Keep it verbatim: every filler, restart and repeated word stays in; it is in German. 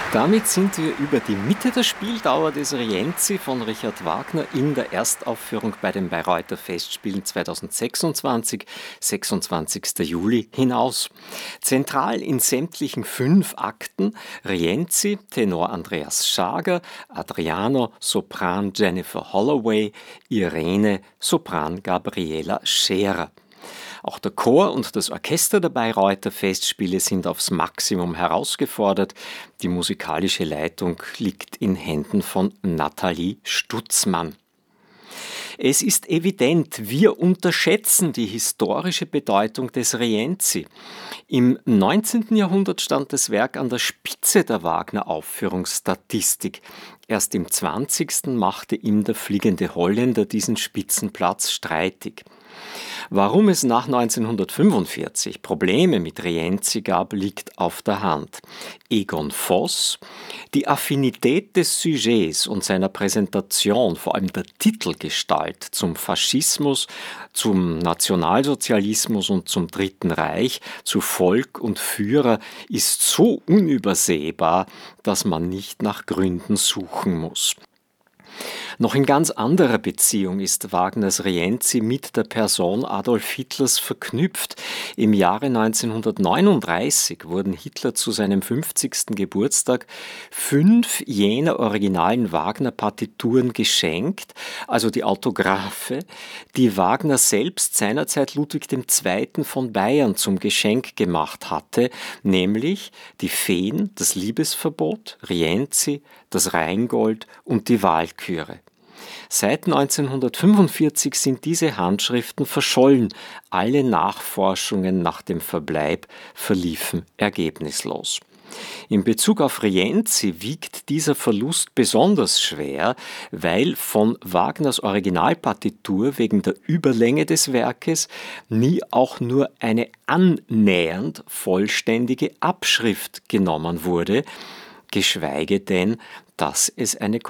Damit sind wir über die Mitte der Spieldauer des Rienzi von Richard Wagner in der Erstaufführung bei den Bayreuther Festspielen zweitausendsechsundzwanzig, sechsundzwanzigster Juli, hinaus. Zentral in sämtlichen fünf Akten Rienzi, Tenor Andreas Schager, Adriano, Sopran Jennifer Holloway, Irene, Sopran Gabriela Scherer. Auch der Chor und das Orchester der Bayreuther Festspiele sind aufs Maximum herausgefordert. Die musikalische Leitung liegt in Händen von Nathalie Stutzmann. Es ist evident, wir unterschätzen die historische Bedeutung des Rienzi. Im neunzehnten Jahrhundert stand das Werk an der Spitze der Wagner-Aufführungsstatistik. Erst im zwanzigsten machte ihm der fliegende Holländer diesen Spitzenplatz streitig. Warum es nach neunzehnhundertfünfundvierzig Probleme mit Rienzi gab, liegt auf der Hand. Egon Voss, die Affinität des Sujets und seiner Präsentation, vor allem der Titelgestalt zum Faschismus, zum Nationalsozialismus und zum Dritten Reich, zu Volk und Führer, ist so unübersehbar, dass man nicht nach Gründen suchen muss. Noch in ganz anderer Beziehung ist Wagners Rienzi mit der Person Adolf Hitlers verknüpft. Im Jahre neunzehnhundertneununddreißig wurden Hitler zu seinem fünfzigsten Geburtstag fünf jener originalen Wagner-Partituren geschenkt, also die Autographe, die Wagner selbst seinerzeit Ludwig der Zweite von Bayern zum Geschenk gemacht hatte, nämlich die Feen, das Liebesverbot, Rienzi, das Rheingold und die Walküre. Seit neunzehnhundertfünfundvierzig sind diese Handschriften verschollen. Alle Nachforschungen nach dem Verbleib verliefen ergebnislos. In Bezug auf Rienzi wiegt dieser Verlust besonders schwer, weil von Wagners Originalpartitur wegen der Überlänge des Werkes nie auch nur eine annähernd vollständige Abschrift genommen wurde, geschweige denn, dass es eine